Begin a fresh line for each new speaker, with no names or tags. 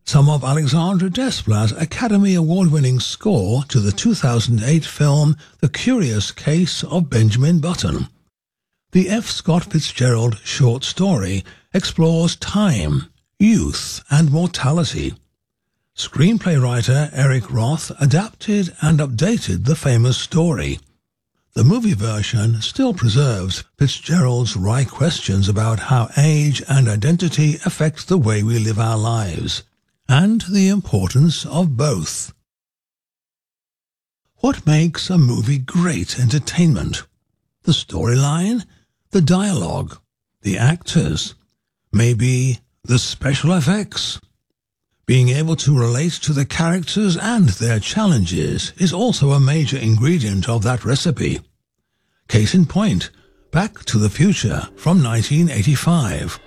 some of Alexandre Desplat's Academy Award-winning score to the 2008 film The Curious Case of Benjamin Button. The F. Scott Fitzgerald short story explores time, youth, and mortality. Screenplay writer Eric Roth adapted and updated the famous story. The movie version still preserves Fitzgerald's wry questions about how age and identity affect the way we live our lives, and the importance of both. What makes a movie great entertainment? The storyline? The dialogue? The actors? Maybe the special effects? Being able to relate to the characters and their challenges is also a major ingredient of that recipe. Case in point, Back to the Future from 1985.